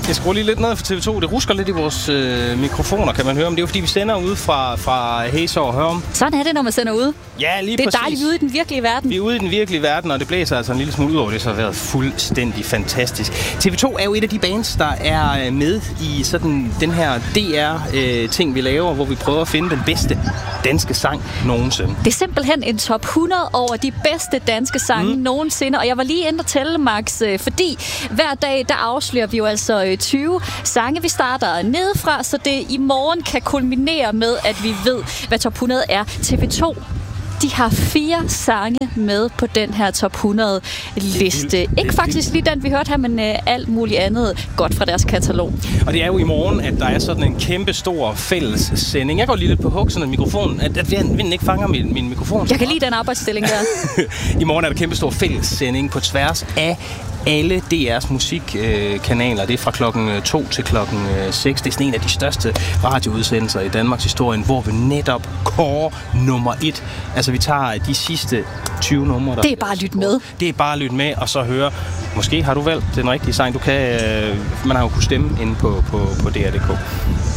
Jeg skruer lige lidt ned for TV2. Det rusker lidt i vores mikrofoner, kan man høre. Men det er jo fordi, vi sender ude fra Hæsår og Hørum. Sådan er det, når man sender ude. Ja, lige præcis. Det er dejligt, vi er ude i den virkelige verden. Vi er ude i den virkelige verden, og det blæser altså en lille smule ud over det, så har været fuldstændig fantastisk. TV2 er jo et af de bands, der er med i sådan den her DR-ting, vi laver, hvor vi prøver at finde den bedste danske sang nogensinde. Det er simpelthen en top 100 over de bedste danske sange nogensinde, og jeg var lige inde og tælle, Max, fordi hver dag, der afslører vi jo altså 20 sange. Vi starter nedefra, så det i morgen kan kulminere med, at vi ved, hvad top 100 er. TV2, de har 4 sange med på den her top 100 liste. Ikke faktisk lige den, vi hørte her, men alt muligt andet godt fra deres katalog. Og det er jo i morgen, at der er sådan en kæmpe stor fælles sending. Jeg går lige lidt på hug, sådan en mikrofon, at vinden ikke fanger min mikrofon. Jeg kan lide den arbejdsstilling der. I morgen er der kæmpe stor fælles sending på tværs af alle DR's musikkanaler. Det er fra klokken 2 til klokken 6. Det er sådan en af de største radioudsendelser i Danmarks historie, hvor vi netop kårer nummer 1. Altså vi tager de sidste 20 numre. Det er bare at lytte med. Det er bare at lytte med og så høre. Måske har du valgt den rigtige sang. Man har jo kunnet stemme inde på DR.dk.